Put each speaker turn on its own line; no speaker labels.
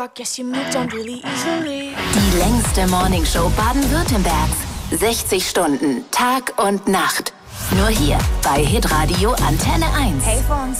I guess you moved on really easily.
Die längste Morningshow Baden-Württembergs. 60 Stunden, Tag und Nacht. Nur hier bei Hitradio Antenne 1.
Hey, Fonz.